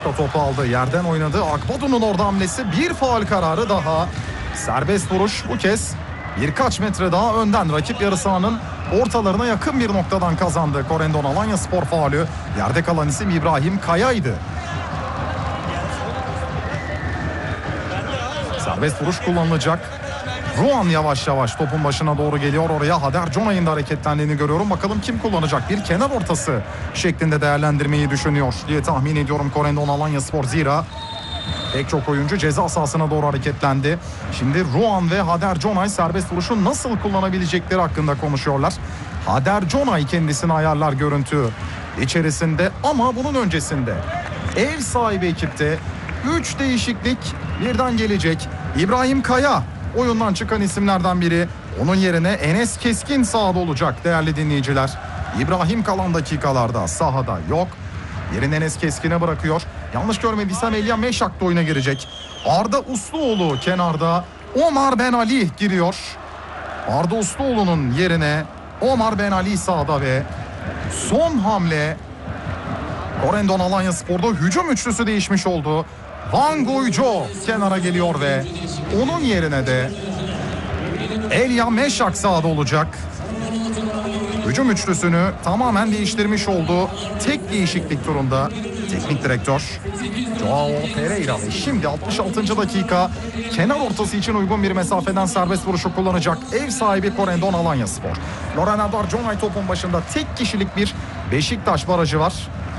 Topu aldı, yerden oynadı. Agbadu'nun orada hamlesi, bir faul kararı daha. Serbest vuruş bu kez birkaç metre daha önden, rakip yarı sahanın ortalarına yakın bir noktadan kazandı. Corendon Alanyaspor faulü. Yerde kalan isim İbrahim Kaya'ydı. Serbest vuruş kullanılacak. Ruan yavaş yavaş topun başına doğru geliyor. Oraya Hader Conay'ın da hareketlendiğini görüyorum. Bakalım kim kullanacak? Bir kenar ortası şeklinde değerlendirmeyi düşünüyor diye tahmin ediyorum Corendon Alanyaspor. Zira pek çok oyuncu ceza sahasına doğru hareketlendi. Şimdi Ruan ve Hader Conay serbest vuruşu nasıl kullanabilecekleri hakkında konuşuyorlar. Hader Conay kendisini ayarlar görüntü içerisinde, ama bunun öncesinde ev sahibi ekipte 3 değişiklik birden gelecek. İbrahim Kaya oyundan çıkan isimlerden biri. Onun yerine Enes Keskin sahada olacak değerli dinleyiciler. İbrahim kalan dakikalarda sahada yok. Yerini Enes Keskin'e bırakıyor. Yanlış görmediysem Elia Meşak da oyuna girecek. Arda Usluoğlu kenarda. Omar Ben Ali giriyor. Arda Usluoğlu'nun yerine Omar Ben Ali sahada ve son hamle Corendon Alanyaspor'da hücum üçlüsü değişmiş oldu. Van Goyjo kenara geliyor ve onun yerine de Elia Meşak sahada olacak. Hücum üçlüsünü tamamen değiştirmiş oldu. Tek değişiklik turunda teknik direktör Joao Pereira. Şimdi 66. dakika, kenar ortası için uygun bir mesafeden serbest vuruşu kullanacak ev sahibi Corendon Alanyaspor. Loren Hader Conay topun başında, tek kişilik bir Beşiktaş barajı var.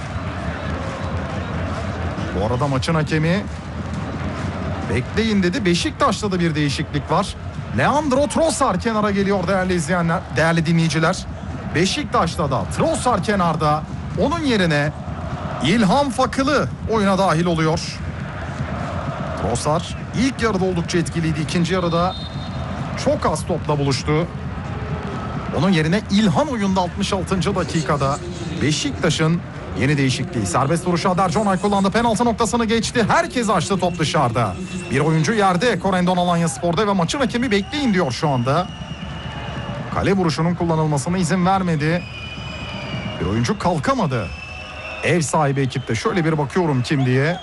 Bu arada maçın hakemi bekleyin dedi. Beşiktaş'ta da bir değişiklik var. Leandro Trossard kenara geliyor değerli izleyenler, değerli dinleyiciler. Beşiktaş'ta da Trossard kenarda. Onun yerine İlham Fakılı oyuna dahil oluyor. Trossard ilk yarıda oldukça etkiliydi. İkinci yarıda çok az topla buluştu. Onun yerine İlhan oyunda 66. dakikada. Beşiktaş'ın yeni değişikliği. Serbest vuruşu Hader Conay kullandı. Penaltı noktasını geçti. Herkes açtı, top dışarıda. Bir oyuncu yerde Corendon Alanyaspor'da ve maçın hakemi bekleyin diyor şu anda. Kale vuruşunun kullanılmasına izin vermedi. Bir oyuncu kalkamadı. Ev sahibi ekipte, şöyle bir bakıyorum kim diye.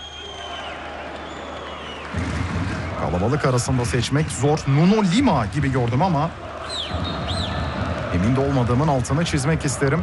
Kalabalık arasında seçmek zor. Nuno Lima gibi gördüm ama emin de olmadığımın altını çizmek isterim.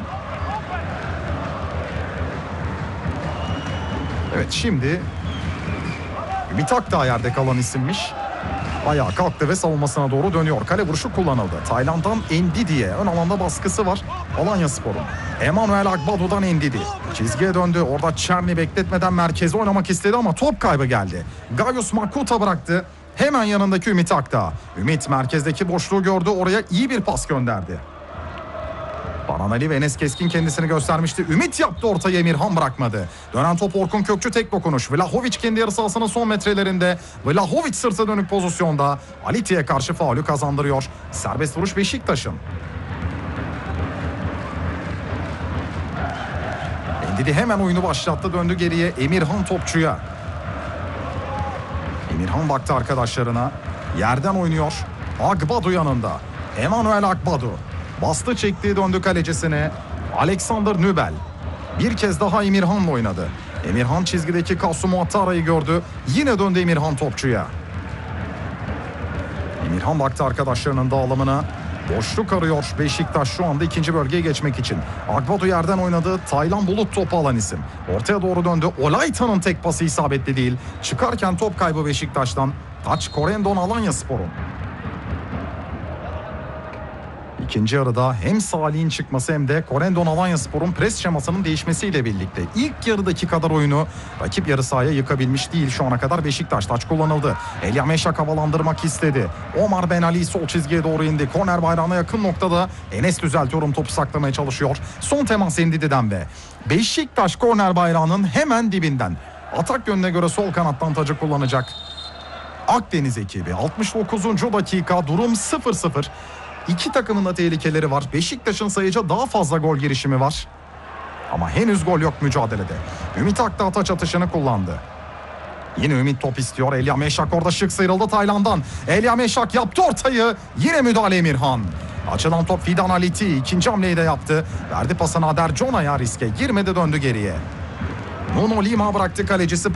Evet, şimdi Ümit Akdağ yerde kalan isimmiş. Ayağa kalktı ve savunmasına doğru dönüyor. Kale vuruşu kullanıldı. Tayland'dan Ndidi'ye ön alanda baskısı var Alanyaspor'un. Emmanuel Agbadu'dan Ndidi çizgiye döndü. Orada Çerni bekletmeden merkeze oynamak istedi ama top kaybı geldi. Gayus Makuta bıraktı. Hemen yanındaki Ümit Akdağ. Ümit merkezdeki boşluğu gördü. Oraya iyi bir pas gönderdi. Baran Ali ve Enes Keskin kendisini göstermişti. Ümit yaptı ortayı, Emirhan bırakmadı. Dönen top Orkun Kökçü, tek dokunuş. Vlahovic kendi yarı sahasının son metrelerinde. Vlahovic sırtı dönük pozisyonda. Aliti'ye karşı faulü kazandırıyor. Serbest vuruş Beşiktaş'ın. Ndidi hemen oyunu başlattı, döndü geriye Emirhan topçuya. Emirhan baktı arkadaşlarına. Yerden oynuyor. Agbadu yanında. Emmanuel Agbadu. Bastı, çekti, döndü kalecisine. Alexander Nübel bir kez daha Emirhan'la oynadı. Emirhan çizgideki Kasım Muattara'yı gördü. Yine döndü Emirhan topçuya. Emirhan baktı arkadaşlarının dağılımına. Boşluk arıyor Beşiktaş şu anda ikinci bölgeye geçmek için. Agbadu yerden oynadı. Taylan Bulut topu alan isim. Ortaya doğru döndü. Olayta'nın tek pası isabetli değil. Çıkarken top kaybı Beşiktaş'tan. Taç Corendon Alanyaspor'un. İkinci yarıda hem Salih'in çıkması hem de Corendon Alanyaspor'un pres şemasının değişmesiyle birlikte ilk yarıdaki kadar oyunu rakip yarı sahaya yıkabilmiş değil şu ana kadar Beşiktaş. Taç kullanıldı. Elia Meşak havalandırmak istedi. Omar Ben Ali sol çizgiye doğru indi. Korner bayrağına yakın noktada Enes düzeltiyorum, topu saklamaya çalışıyor. Son temas Ndidi'den ve Beşiktaş korner bayrağının hemen dibinden. Atak yönüne göre sol kanattan Tacı kullanacak Akdeniz ekibi. 69. dakika, durum 0-0. İki takımın da tehlikeleri var. Beşiktaş'ın sayıca daha fazla gol girişimi var. Ama henüz gol yok mücadelede. Ümit Akdağ taç atışını kullandı. Yine Ümit top istiyor. Elia Meşak orada şık sıyrıldı Tayland'dan. Elia Meşak yaptı ortayı. Yine müdahale Emirhan. Açılan top Fidan Aliti. İkinci hamleyi de yaptı. Verdi pasını Hader Conay'a, riske girmedi, döndü geriye. Nuno Lima bıraktı, kalecisi